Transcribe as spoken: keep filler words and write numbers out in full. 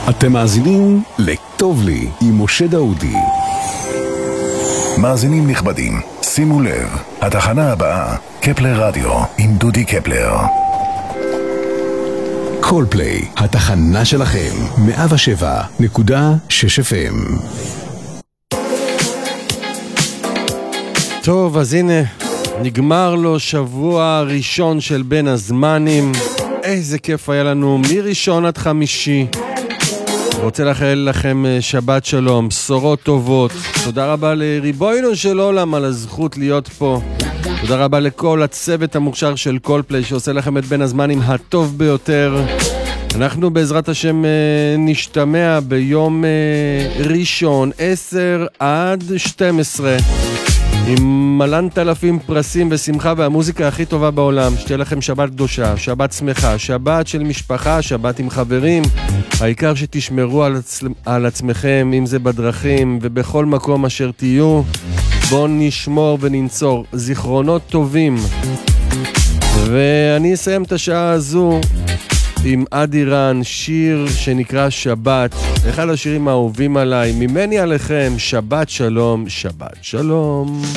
אתם מאזינים לכתוב לי עם משה דאודי. מאזינים נכבדים, שימו לב, התחנה הבאה, קפלר רדיו עם דודי קפלר. קולפליי, התחנה שלכם, מאה ושבע נקודה שש אף אם. טוב, אז הנה, נגמר לו שבוע ראשון של בין הזמנים. איזה כיף היה לנו מראשון עד חמישי. רוצה לאחל לכם שבת שלום, בשורות טובות. תודה רבה לריבונו של עולם על הזכות להיות פה. תודה רבה לכל הצוות המוכשר של קולפליי שעושה לכם את בין הזמנים הטוב ביותר. אנחנו בעזרת השם נשתמע ביום ראשון עשר עד שתים עשרה עם מלנת אלפים פרסים ושמחה והמוזיקה הכי טובה בעולם. שתהיה לכם שבת קדושה, שבת שמחה, שבת של משפחה, שבת עם חברים. העיקר שתשמרו על, עצ... על עצמכם, אם זה בדרכים ובכל מקום אשר תהיו. בואו נשמור וננצור זיכרונות טובים. ואני אסיים את השעה הזו עם אדירן, שיר שנקרא שבת, אחד השירים האהובים עליי, ממני עליכם, שבת שלום, שבת שלום.